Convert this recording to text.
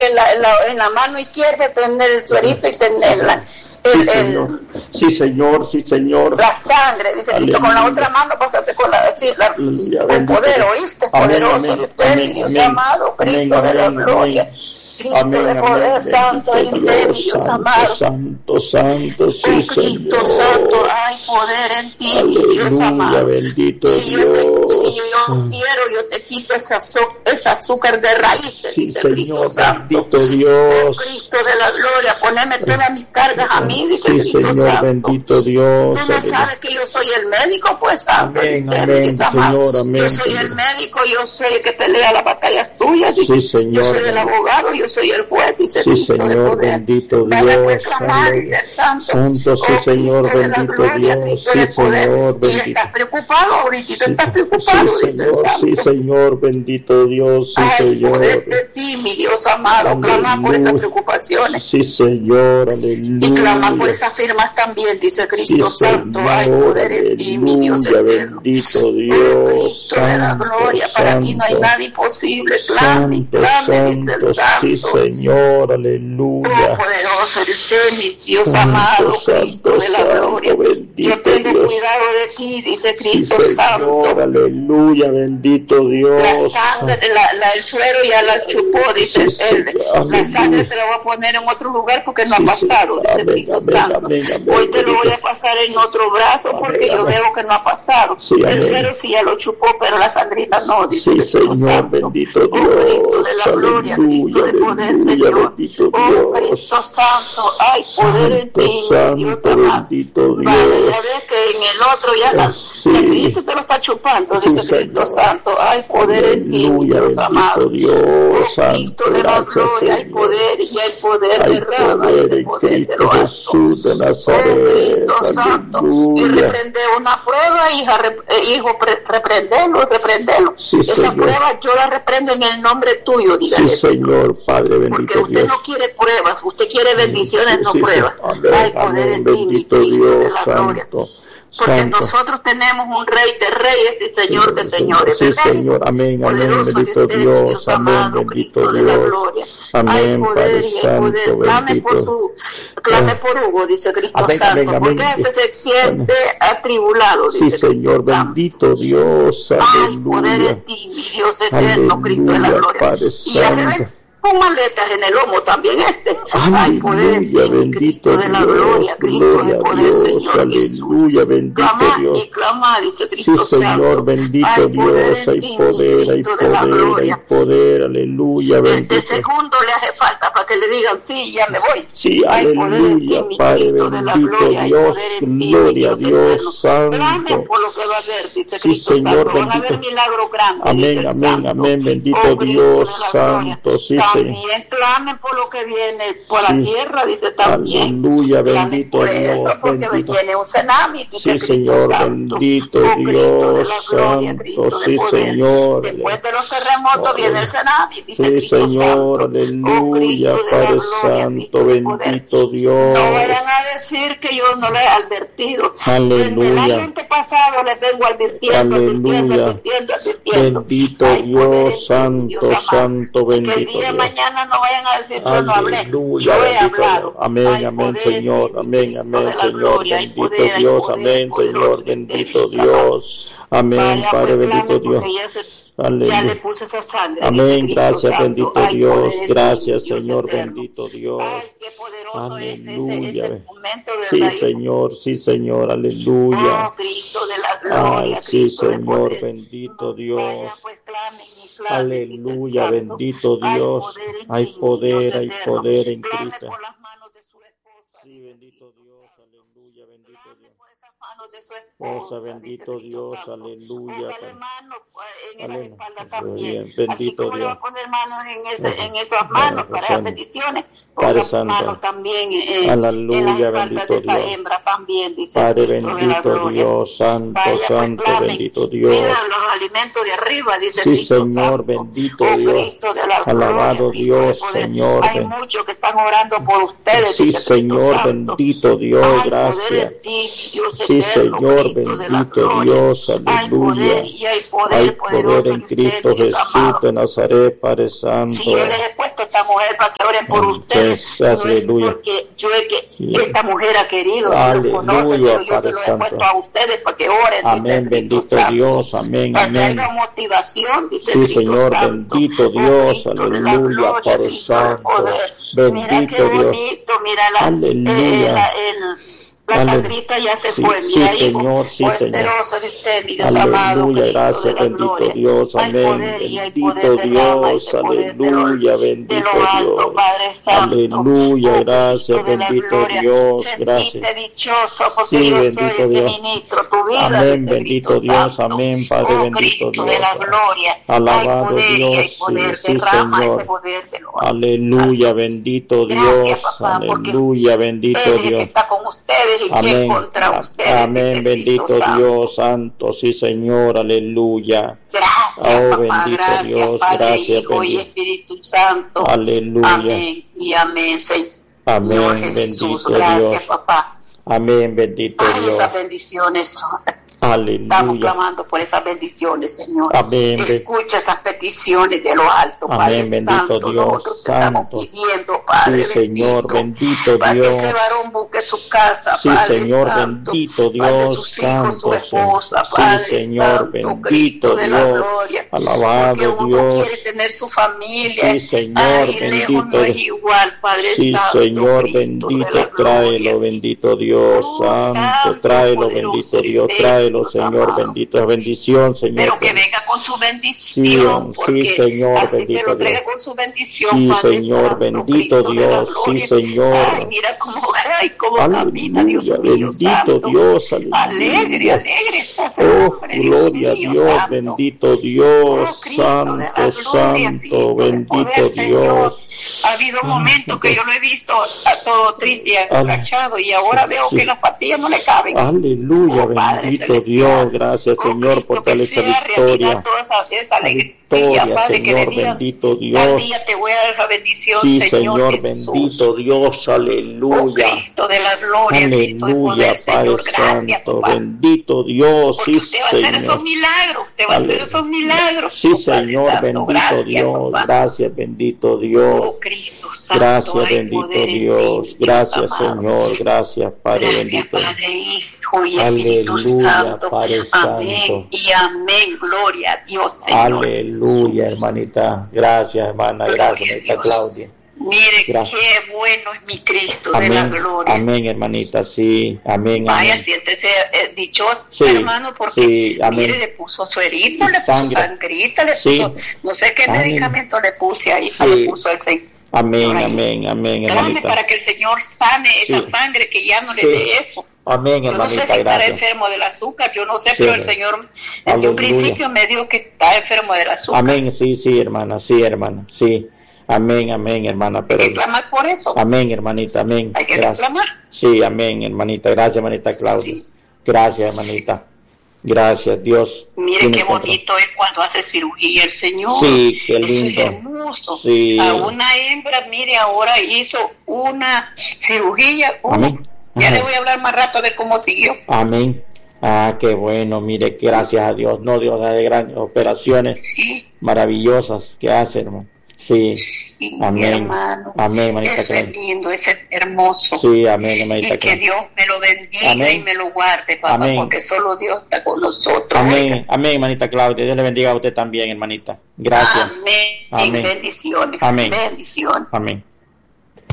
en la mano izquierda tener el suerito y tener sí, Señor. La sangre, dice Cristo, con la otra mano pásate con el poder, ¿oíste? Poderoso usted, Dios amado, Cristo de la gloria. Cristo de poder, santo es usted, mi Dios amado. Santo, sí, Cristo Señor. santo, hay poder en ti, mi Dios amado. Bendito si Dios. yo quiero, yo te quito ese azúcar de raíces, Sí, dice Señor, Cristo santo. bendito Dios. Cristo de la gloria, poneme todas mis cargas a mí, dice Sí, Cristo Señor, santo. bendito Dios. Tú no sabes que yo soy el médico, pues santo. Amén, Señor, amén. Yo soy el médico, yo soy el que pelea las batallas tuyas. Sí, Señor. Yo soy el abogado, yo soy el juez, dice Sí, Cristo de Señor, poder. bendito Dios. Vaya pues clamar y ser santo. Santo, sí, Señor, Cristo de la bendito gloria, Dios. Cristo Sí, de poder. Señor, Y bendito. estás preocupado ahorita, estás preocupado, Sí, dice el Señor, santo. sí, Señor, bendito Dios. Sí, Ay, Señor. poder de ti, mi Dios amado, clama por esas preocupaciones. Sí, Señor, aleluya. Y clama por esas firmas también, dice Cristo Sí, santo. Señor, Hay poder en ti, mi Dios aleluya, eterno. bendito Dios. Oh, Cristo de la Santo, gloria, para ti no hay santo. nada imposible. Clame, clame, dice el santo. Sí, Señor, Oh, aleluya. poderoso eres usted, mi Dios Santo, amado, santo, Cristo de la santo, gloria. bendito Yo tengo Dios. cuidado de ti, dice Sí, Cristo Señor, santo. aleluya, bendito Dios. La sangre, el suero ya la chupó, dice Sí, él. Señor, La sangre aleluya. te la voy a poner en otro lugar porque no Sí, ha pasado, sí. dice Amén, Cristo amén, santo. amén, amén, Hoy te lo voy a bendito. pasar en otro brazo porque Amén, yo amén. veo que no ha pasado. Sí, El amén. suero sí ya lo chupó, pero la sangrita no, dice Sí, Cristo Señor, santo. bendito Oh, Cristo de Dios. la gloria, Cristo de poder, Aleluya, Señor. bendito Oh, Dios. Cristo santo, hay poder en Santo, ti, mi Dios santo, amado. bendito Vaya, Dios. ya ves que en el otro ya Sí. la pediste, te lo está chupando, dice Sí, Cristo Señor. santo. Hay poder en ti, mi Aleluya, Dios amado. bendito Oh, Dios. Cristo Santo, de la gracias, gloria, hay Señor. poder y hay poder, Hay derrama poder ese en poder de Cristo lo alto. Jesús de Oh, Nazaret. Cristo santo. Y Aleluya. reprende una prueba, hijo, reprendelo. Sí, Esa Señor. prueba yo la reprendo en el nombre tuyo, Sí, dígale. Señor, Padre Porque bendito usted Dios. no quiere pruebas, usted quiere bendiciones, no Sí, sí. pruebas. Amén, Hay poder amén, en ti, mi bendito Cristo de Dios, la gloria. santo. Porque Santo. nosotros tenemos un rey de reyes y señor de señores. Sí, ¿verdad? Señor, amén, amén, Poderoso bendito eres Dios, Dios amén, amado, bendito Cristo de la Dios. gloria. Amén, Hay poder Padre y hay Santo, poder. bendito. Clame por Hugo, dice Cristo Amén, Santo. amén, Porque amén. este se siente atribulado, Sí, dice Señor, Cristo Santo. bendito Dios, Hay poder aleluya. en ti, mi Dios eterno, Cristo de la Aleluya, gloria. Padre Y ya se Santo. ven con maletas en el lomo también este. Hay poder en Aleluya, ti, mi Cristo de la gloria, Cristo de gloria a poder, Dios, Señor Jesús. aleluya, bendito Clama Dios. y clama, dice Sí, Cristo Señor, Santo. bendito Hay poder Dios, en hay ti, mi poder, hay Cristo de la poder, hay gloria. poder, aleluya, Este bendito. segundo le hace falta para que le digan, sí, ya me voy. Sí, Hay poder en ti, aleluya, mi Padre Cristo de la bendito gloria. Hay Dios, poder en ti, mi gloria a Dios eterno. Dios Clame santo. por lo que va a haber, dice Sí, Cristo Señor, Santo. Van a bendito. haber milagros grandes, dice Amén, el amén, Santo. amén, bendito Oh, Cristo Dios de la gloria. santo, sí, Señor. También clamen por lo que viene por la Sí. tierra, dice también. Aleluya, Clamen bendito por Dios, eso, porque bendito. viene un tsunami, dice Sí, Cristo Señor, Santo. bendito Oh, Cristo de Dios la gloria, santo, Cristo de sí, poder. Señor. Después de los terremotos viene el tsunami, dice Sí, Cristo Señor, Santo. Oh, aleluya, Cristo de la Padre gloria, Santo, Cristo de poder. bendito Dios. No vayan a decir que yo no les he advertido. Aleluya. Desde el año antepasado les vengo advirtiendo, Aleluya. advirtiendo. Bendito Hay poder en Dios, ti, santo, Dios amado. santo, Y que el bendito día de Dios. mañana no vayan a decir yo no hablé. Aleluya, Yo he bendito hablado. Dios. Amén, Hay amén, poder en Señor, ti, mi amén, Cristo amén, de la Señor, gloria. Hay bendito poder, hay Dios, poder, amén, poderoso Señor, en bendito ti, amado. Dios. Amén, Vaya, Padre pues, bendito clame, Dios. porque ya Aleluya. le puse esa sangre. Amén, dice Cristo gracias, Santo. bendito Hay Dios, poder en ti, gracias, Dios Señor, eterno. bendito Dios. Ay, qué poderoso es Aleluya. ese momento de Sí, verdad. Señor, aleluya. Oh, Cristo de la gloria, Ay, sí, Cristo de Señor, poder. bendito Dios. Vaya, pues clamen y clamen, dice el Aleluya, Santo. bendito Dios. Hay Dios poder, hay eterno. poder en Clame Cristo. por las manos de su esposa. Sí, dice bendito Cristo Dios, Santo. aleluya, bendito Clame Dios. por esas manos de su Cosa, esposa. bendito dice Cristo Dios, Santo. aleluya. Póngale mano en esas Aleluya. espaldas Muy también. bien, Así bendito como le va Dios. a poner manos en esas manos para esas Santo. peticiones, Padre ponga Santo. manos también en las Aleluya, espaldas bendito de esa Dios. hembra también, dice Padre Cristo de la bendito gloria. Dios, santo, Vaya, pues santo, clamen, bendito Dios. pidan los alimentos de arriba, dice Sí, Cristo Señor, Santo. bendito Oh, Dios. Cristo de la Alabado gloria, Cristo de Dios, poder. Señor. Hay muchos que están orando por ustedes, Sí, dice Cristo Señor, Santo. bendito Dios, Hay poder gracias. en ti, mi Dios Sí, eterno, Señor, bendito Dios, aleluya. Hay poder en Cristo Jesús de Nazaret, Padre Santo. Si yo les he puesto a esta mujer para que oren por ustedes, no es porque esta mujer ha querido, lo conoce, pero yo se lo he puesto a ustedes para que oren. Amén, bendito Dios, amén, para que amén. haya motivación, dice Sí, el Señor, Santo. bendito Dios, Cristo aleluya, Padre Santo. Mira qué Bendito Dios. bonito, mira Aleluya. la sangrita ya se fue, Sí, mira, Señor, sí, Señor. mi Dios amado, Aleluya, Cristo gracias, de la bendito gloria. Dios, Hay amén. poder y hay Bendito poder de rama, Dios, ese poder de lo aleluya, bendito alto, Dios. Padre Santo. Aleluya, gracias, Cristo de la bendito gloria. Dios, Sentite gracias. dichoso, porque Sí, yo soy bendito el que Dios. ministro tu vida, Amén, dice bendito Cristo Dios, Santo. amén, Padre Oh, bendito Cristo Dios. de la gloria. Alabado Hay poder Dios, y hay poder, sí, derrama Señor. ese poder de lo alto. Aleluya, bendito Gracias, Dios, papá, porque aleluya, bendito Él es el que Dios. está con ustedes y Amén. quien contra ustedes, dice Amén, el bendito Cristo Santo. Dios, santo, sí, Señor, aleluya. Gracias, Oh, papá, bendito gracias, Dios, Padre, gracias, Hijo y bendito. Espíritu Santo. Aleluya. Amén y amén, Señor Amén, Jesús. bendito Gracias, Dios. papá. Amén, bendito Ay, Dios. esas bendiciones son. Estamos Aleluya. clamando por esas bendiciones, Señor. Amén. Escucha esas peticiones de lo alto, Padre Amén, bendito Santo. Dios, Nosotros te estamos santo. pidiendo, Padre Sí, Señor, bendito para que Dios. ese varón busque su casa, Sí, Padre Señor, Santo. bendito Padre, Dios, sus hijos, su santo, esposa, sí, Padre Señor, Santo, bendito Cristo de la Dios. gloria. Alabado Porque uno Dios. quiere tener su familia. Sí, Señor, Ay, lejos bendito no es Dios. igual, Padre Sí, Santo, Señor, Cristo de bendito, la tráelo, gloria. bendito Dios, Oh, santo, santo, tráelo, poderoso bendito y Dios, bello, tráelo, Dios Señor, amado. bendito, bendición, Señor. Pero que venga con su Sí, bendición, porque sí, Señor, así te bendito lo traiga Dios. con su bendición, Sí, Padre Señor, Santo, bendito Cristo de la Dios, sí, gloria. Señor. Ay, mira cómo camina, Dios Aleluya, mío, bendito santo. Dios, Alegre, aleluya. alegre está ese Oh, hombre, Dios gloria a mío, Dios, santo. bendito Dios, Oh, Cristo de la santo, gloria, santo, Cristo de bendito poder, Señor. Dios. Ha habido momentos que yo lo he visto a todo triste y agachado, y ahora veo Sí. que las pastillas no le caben. Aleluya, Oh, Padre bendito celestial. Dios, gracias Oh, Señor Cristo, por que darle esa sea victoria. realidad toda esa alegría, Victoria, Padre, que le Señor, digan, bendito tal Dios. día te voy a dar esa bendición, Sí, Señor Señor, Jesús. bendito Dios, Oh, aleluya. Cristo de la gloria, Cristo de Aleluya, poder, Padre Señor, gracias, Santo, papá. bendito Dios, Porque sí, usted va a hacer esos Señor. milagros, usted va a hacer esos milagros. Sí, oh, Padre Señor, Santo, bendito gracias, Dios, papá. gracias, bendito Dios. Oh, Cristo Santo, Gracias, hay bendito poder en ti, Dios. Dios Gracias, amado. Señor. Gracias, Padre Gracias, bendito. Padre, Hijo y Espíritu Aleluya, Santo. Padre Amén Santo. y amén. Gloria a Dios, Señor. Aleluya, hermanita. Gracias, hermana. Gracias, Gloria a hermanita Dios. Claudia. Mire Gracias. qué bueno es mi Cristo de la Amén. gloria. Amén, hermanita. Sí. Amén. Vaya, Amén. siéntese dichoso, Sí, hermano, porque sí, amén. mire, le puso suerito, le puso Sangre. sangrita, le Sí. puso, no sé qué Amén. medicamento le puse ahí, Sí. le puso el Señor. Amén, ahí. amén, amén, Clame hermanita. para que el Señor sane esa Sí. sangre, que ya no le Sí. dé eso. Amén, Yo no sé hermanita. si estará Gracias. enfermo del azúcar, yo no sé, Sí, pero el amén. Señor desde Aleluya. un principio me dijo que está enfermo del azúcar. Amén. Sí, sí, hermana. Sí, hermana. Sí. Amén, amén, hermana. Hay Pero que clamar por eso. amén, hermanita. Amén. Hay que Gracias. reclamar. Sí, amén, hermanita. Gracias, hermanita Claudia. Sí. Gracias, hermanita. Gracias, Dios. Mire tiene qué control. bonito es cuando hace cirugía el Señor. Sí, qué Eso lindo. es hermoso. Sí. A una hembra, mire, ahora hizo una cirugía. Amén. Ya Ajá. le voy a hablar más rato de cómo siguió. Amén. Ah, qué bueno. Mire, gracias a Dios. No, Dios da de grandes operaciones Sí, maravillosas que hace, hermano. Sí. sí, mi Amén. hermano. Amén, hermanita Eso es Claudia. lindo, eso es hermoso. Sí, amén, Y hermanita que Claudia. Dios me lo bendiga Amén. y me lo guarde, papá, Amén. porque solo Dios está con nosotros. Amén, amén, hermanita Claudia. Dios le bendiga a usted también, hermanita. Gracias. Amén. Amén. Bendiciones. Amén. Bendiciones. Amén.